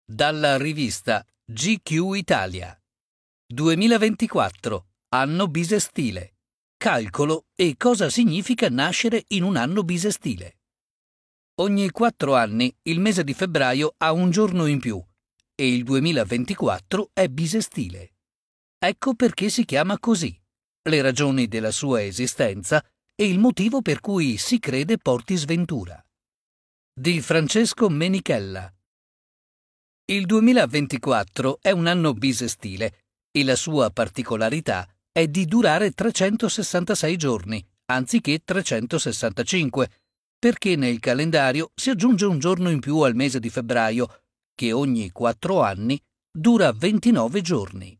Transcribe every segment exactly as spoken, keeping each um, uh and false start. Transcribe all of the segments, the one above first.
Dalla rivista G Q Italia. duemilaventiquattro, anno bisestile. Calcolo e cosa significa nascere in un anno bisestile. Ogni quattro anni il mese di febbraio ha un giorno in più e il duemilaventiquattro è bisestile. Ecco perché si chiama così, le ragioni della sua esistenza e il motivo per cui si crede porti sventura. Di Francesco Menichella. Il duemilaventiquattro è un anno bisestile e la sua particolarità è di durare trecentosessantasei giorni, anziché trecentosessantacinque, perché nel calendario si aggiunge un giorno in più al mese di febbraio, che ogni quattro anni dura ventinove giorni.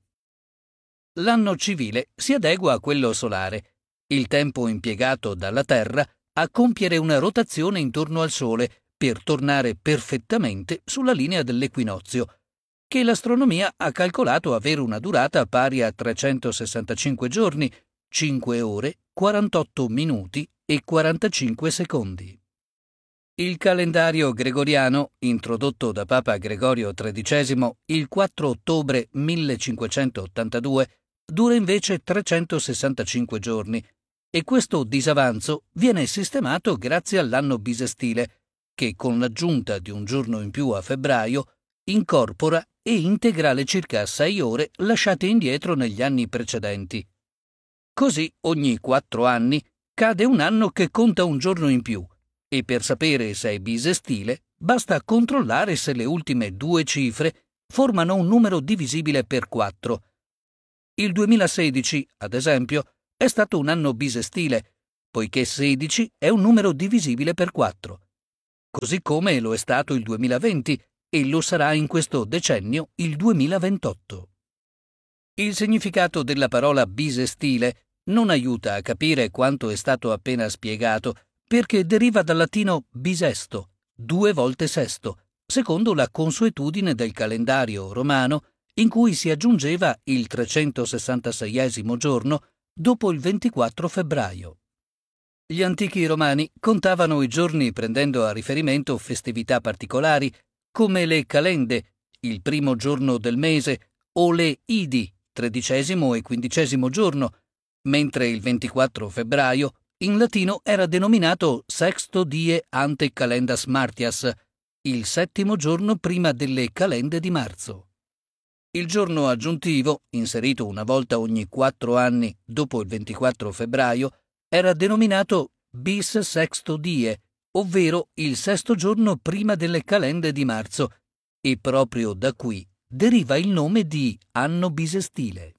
L'anno civile si adegua a quello solare, il tempo impiegato dalla Terra a compiere una rotazione intorno al Sole per tornare perfettamente sulla linea dell'equinozio, che l'astronomia ha calcolato avere una durata pari a trecentosessantacinque giorni, cinque ore, quarantotto minuti e quarantacinque secondi. Il calendario gregoriano, introdotto da Papa Gregorio tredicesimo il quattro ottobre millecinquecentottantadue, dura invece trecentosessantacinque giorni e questo disavanzo viene sistemato grazie all'anno bisestile, che con l'aggiunta di un giorno in più a febbraio incorpora e integra le circa sei ore lasciate indietro negli anni precedenti. Così ogni quattro anni cade un anno che conta un giorno in più e per sapere se è bisestile basta controllare se le ultime due cifre formano un numero divisibile per quattro. Il duemilasedici, ad esempio, è stato un anno bisestile, poiché sedici è un numero divisibile per quattro. Così come lo è stato il duemilaventi e lo sarà in questo decennio il duemilaventotto. Il significato della parola bisestile non aiuta a capire quanto è stato appena spiegato, perché deriva dal latino bisesto, due volte sesto, secondo la consuetudine del calendario romano in cui si aggiungeva il trecentosessantaseiesimo giorno dopo il ventiquattro febbraio. Gli antichi romani contavano i giorni prendendo a riferimento festività particolari, come le calende, il primo giorno del mese, o le idi, tredicesimo e quindicesimo giorno, mentre il ventiquattro febbraio in latino era denominato sexto die ante calendas martias, il settimo giorno prima delle calende di marzo. Il giorno aggiuntivo, inserito una volta ogni quattro anni dopo il ventiquattro febbraio, era denominato bis sexto die, ovvero il sesto giorno prima delle calende di marzo, e proprio da qui deriva il nome di anno bisestile.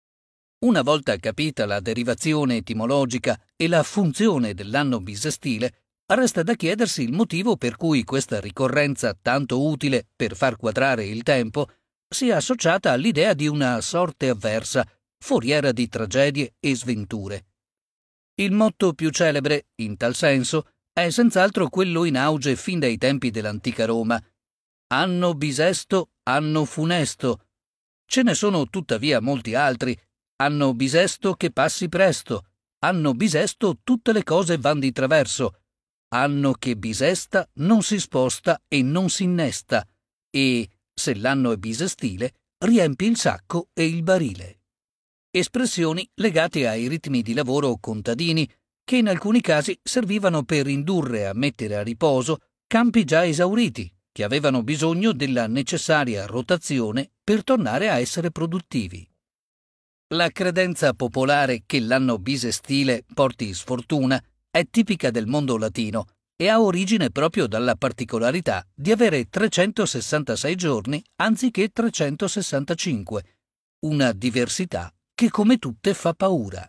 Una volta capita la derivazione etimologica e la funzione dell'anno bisestile, resta da chiedersi il motivo per cui questa ricorrenza tanto utile per far quadrare il tempo sia associata all'idea di una sorte avversa, foriera di tragedie e sventure. Il motto più celebre, in tal senso, è senz'altro quello in auge fin dai tempi dell'antica Roma. Anno bisesto, anno funesto. Ce ne sono tuttavia molti altri. Anno bisesto che passi presto. Anno bisesto tutte le cose van di traverso. Anno che bisesta non si sposta e non si innesta. E, se l'anno è bisestile, riempi il sacco e il barile. Espressioni legate ai ritmi di lavoro contadini che in alcuni casi servivano per indurre a mettere a riposo campi già esauriti che avevano bisogno della necessaria rotazione per tornare a essere produttivi. La credenza popolare che l'anno bisestile porti sfortuna è tipica del mondo latino e ha origine proprio dalla particolarità di avere trecentosessantasei giorni anziché trecentosessantacinque, una diversità che come tutte fa paura.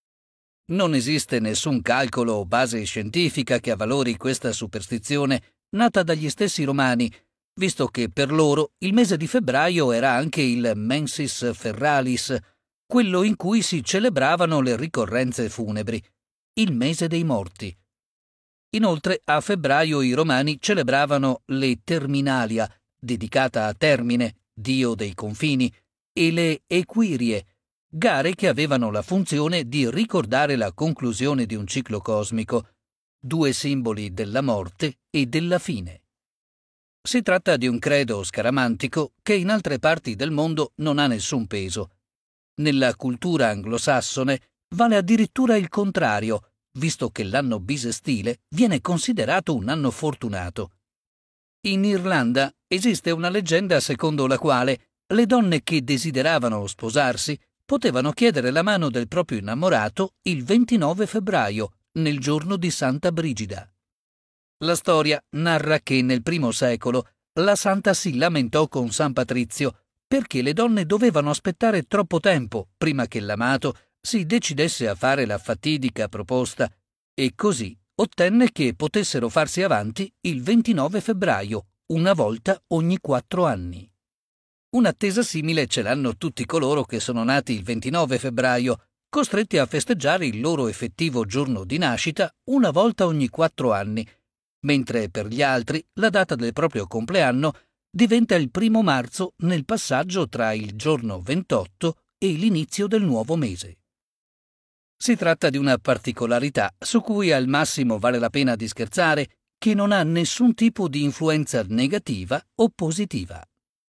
Non esiste nessun calcolo o base scientifica che avvalori questa superstizione nata dagli stessi romani, visto che per loro il mese di febbraio era anche il mensis ferralis, quello in cui si celebravano le ricorrenze funebri, il mese dei morti. Inoltre a febbraio i romani celebravano le Terminalia, dedicata a Termine, dio dei confini, e le Equirie, gare che avevano la funzione di ricordare la conclusione di un ciclo cosmico, due simboli della morte e della fine. Si tratta di un credo scaramantico che in altre parti del mondo non ha nessun peso. Nella cultura anglosassone vale addirittura il contrario, visto che l'anno bisestile viene considerato un anno fortunato. In Irlanda esiste una leggenda secondo la quale le donne che desideravano sposarsi potevano chiedere la mano del proprio innamorato il ventinove febbraio, nel giorno di Santa Brigida. La storia narra che nel primo secolo la santa si lamentò con San Patrizio perché le donne dovevano aspettare troppo tempo prima che l'amato si decidesse a fare la fatidica proposta, e così ottenne che potessero farsi avanti il ventinove febbraio, una volta ogni quattro anni. Un'attesa simile ce l'hanno tutti coloro che sono nati il ventinove febbraio, costretti a festeggiare il loro effettivo giorno di nascita una volta ogni quattro anni, mentre per gli altri la data del proprio compleanno diventa il primo marzo nel passaggio tra il giorno ventotto e l'inizio del nuovo mese. Si tratta di una particolarità su cui al massimo vale la pena di scherzare, che non ha nessun tipo di influenza negativa o positiva.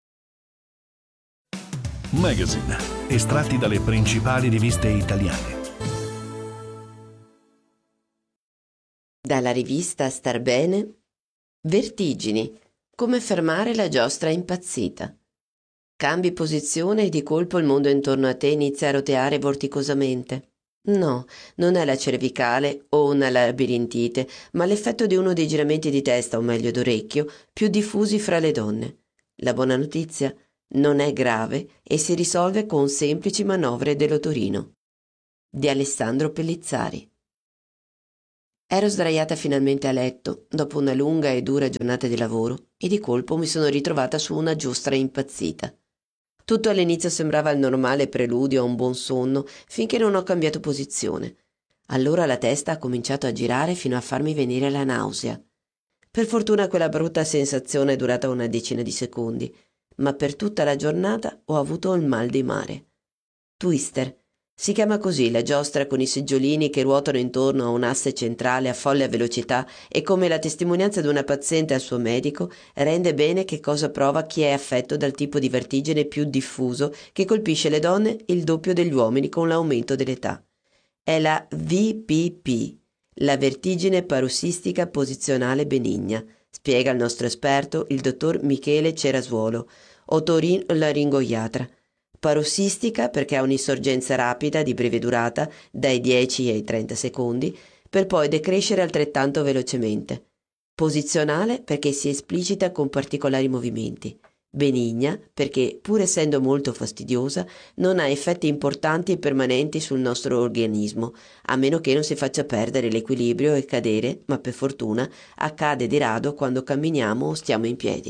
Magazine, estratti dalle principali riviste italiane. Dalla rivista Star Bene, Vertigini, come fermare la giostra impazzita. Cambi posizione e di colpo il mondo intorno a te inizia a roteare vorticosamente. No, non è la cervicale o una labirintite, ma l'effetto di uno dei giramenti di testa, o meglio d'orecchio, più diffusi fra le donne. La buona notizia non è grave e si risolve con semplici manovre dell'otorino. Di Alessandro Pellizzari. Ero sdraiata finalmente a letto, dopo una lunga e dura giornata di lavoro, e di colpo mi sono ritrovata su una giostra impazzita. Tutto all'inizio sembrava il normale preludio a un buon sonno, finché non ho cambiato posizione. Allora la testa ha cominciato a girare fino a farmi venire la nausea. Per fortuna quella brutta sensazione è durata una decina di secondi, ma per tutta la giornata ho avuto il mal di mare. Twister. Si chiama così la giostra con i seggiolini che ruotano intorno a un asse centrale a folle velocità e, come la testimonianza di una paziente al suo medico, rende bene che cosa prova chi è affetto dal tipo di vertigine più diffuso che colpisce le donne il doppio degli uomini con l'aumento dell'età. È la V P P, la vertigine parossistica posizionale benigna, spiega il nostro esperto, il dottor Michele Cerasuolo, otorinolaringoiatra. Parossistica perché ha un'insorgenza rapida di breve durata, dai dieci ai trenta secondi, per poi decrescere altrettanto velocemente. Posizionale perché si esplicita con particolari movimenti. Benigna perché, pur essendo molto fastidiosa, non ha effetti importanti e permanenti sul nostro organismo, a meno che non si faccia perdere l'equilibrio e cadere, ma per fortuna accade di rado quando camminiamo o stiamo in piedi.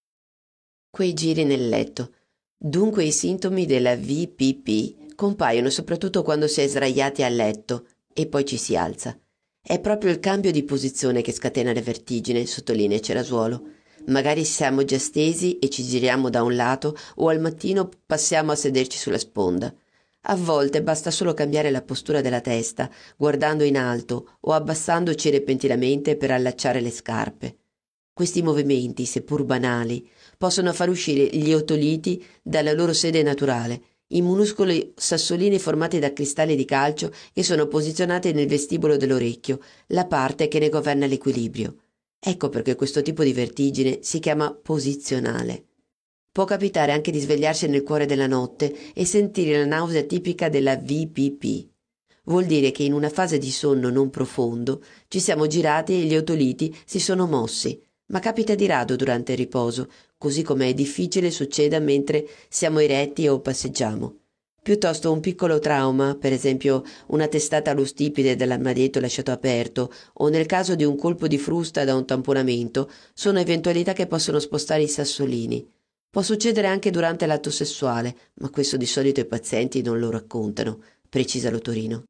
Quei giri nel letto. Dunque i sintomi della V P P compaiono soprattutto quando si è sdraiati a letto e poi ci si alza. È proprio il cambio di posizione che scatena la vertigine, sottolinea Cerasuolo. Magari siamo già stesi e ci giriamo da un lato o al mattino passiamo a sederci sulla sponda. A volte basta solo cambiare la postura della testa, guardando in alto o abbassandoci repentinamente per allacciare le scarpe. Questi movimenti, seppur banali, possono far uscire gli otoliti dalla loro sede naturale, i minuscoli sassolini formati da cristalli di calcio che sono posizionati nel vestibolo dell'orecchio, la parte che ne governa l'equilibrio. Ecco perché questo tipo di vertigine si chiama posizionale. Può capitare anche di svegliarsi nel cuore della notte e sentire la nausea tipica della V P P. Vuol dire che in una fase di sonno non profondo ci siamo girati e gli otoliti si sono mossi, ma capita di rado durante il riposo, così come è difficile succeda mentre siamo eretti o passeggiamo. Piuttosto un piccolo trauma, per esempio una testata allo stipite dall'armadietto lasciato aperto, o nel caso di un colpo di frusta da un tamponamento, sono eventualità che possono spostare i sassolini. Può succedere anche durante l'atto sessuale, ma questo di solito i pazienti non lo raccontano, precisa l'otorino.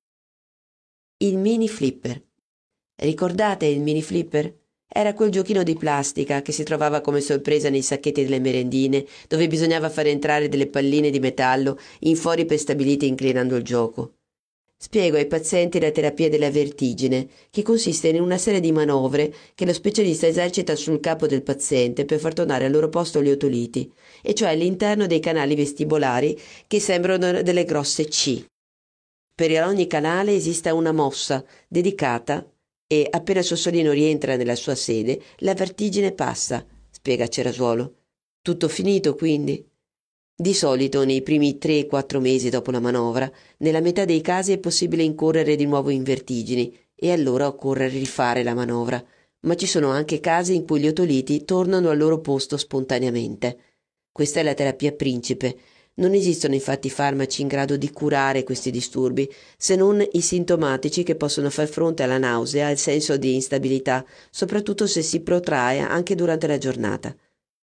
Il mini flipper. Ricordate il mini flipper? Era quel giochino di plastica che si trovava come sorpresa nei sacchetti delle merendine, dove bisognava fare entrare delle palline di metallo in fori prestabiliti inclinando il gioco. Spiego ai pazienti la terapia della vertigine, che consiste in una serie di manovre che lo specialista esercita sul capo del paziente per far tornare al loro posto gli otoliti, e cioè all'interno dei canali vestibolari che sembrano delle grosse C. Per ogni canale esiste una mossa dedicata e appena il sossolino rientra nella sua sede, la vertigine passa, spiega Cerasuolo. Tutto finito quindi? Di solito nei primi tre quattro mesi dopo la manovra, nella metà dei casi è possibile incorrere di nuovo in vertigini e allora occorre rifare la manovra, ma ci sono anche casi in cui gli otoliti tornano al loro posto spontaneamente. Questa è la terapia principe. Non esistono infatti farmaci in grado di curare questi disturbi, se non i sintomatici che possono far fronte alla nausea e al senso di instabilità, soprattutto se si protrae anche durante la giornata.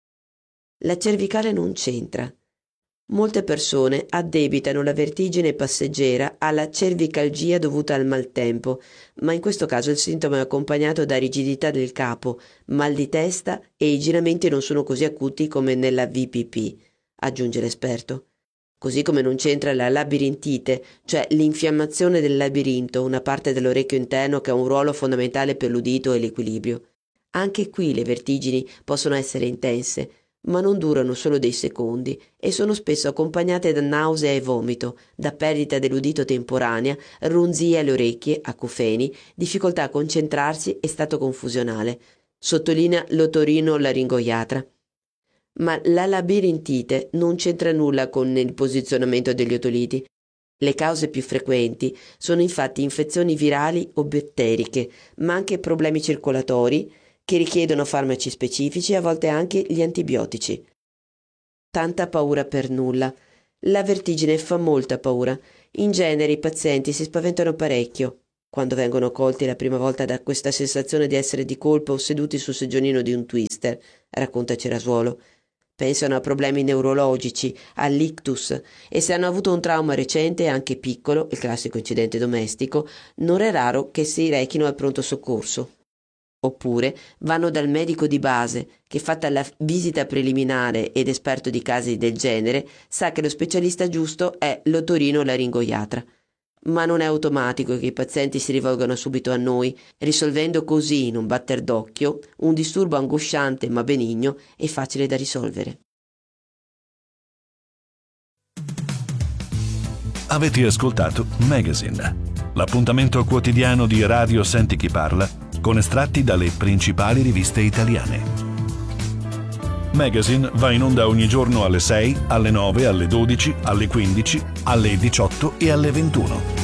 La cervicale non c'entra. Molte persone addebitano la vertigine passeggera alla cervicalgia dovuta al maltempo, ma in questo caso il sintomo è accompagnato da rigidità del capo, mal di testa e i giramenti non sono così acuti come nella V P P, aggiunge l'esperto. Così come non c'entra la labirintite, cioè l'infiammazione del labirinto, una parte dell'orecchio interno che ha un ruolo fondamentale per l'udito e l'equilibrio. Anche qui le vertigini possono essere intense, ma non durano solo dei secondi e sono spesso accompagnate da nausea e vomito, da perdita dell'udito temporanea, ronzie alle orecchie, acufeni, difficoltà a concentrarsi e stato confusionale, sottolinea l'otorino-laringoiatra. Ma la labirintite non c'entra nulla con il posizionamento degli otoliti. Le cause più frequenti sono infatti infezioni virali o batteriche, ma anche problemi circolatori, che richiedono farmaci specifici e a volte anche gli antibiotici. Tanta paura per nulla. La vertigine fa molta paura. In genere i pazienti si spaventano parecchio quando vengono colti la prima volta da questa sensazione di essere di colpo o seduti sul seggiolino di un twister, racconta Cerasuolo. Pensano a problemi neurologici, all'ictus, e se hanno avuto un trauma recente, anche piccolo, il classico incidente domestico, non è raro che si rechino al pronto soccorso. Oppure vanno dal medico di base che, fatta la visita preliminare ed esperto di casi del genere, sa che lo specialista giusto è l'otorino-laringoiatra. Ma non è automatico che i pazienti si rivolgano subito a noi, risolvendo così in un batter d'occhio un disturbo angosciante ma benigno e facile da risolvere. Avete ascoltato Magazine, l'appuntamento quotidiano di Radio Senti Chi Parla, con estratti dalle principali riviste italiane. Magazine va in onda ogni giorno alle sei, alle nove, alle dodici, alle quindici, alle diciotto e alle ventuno.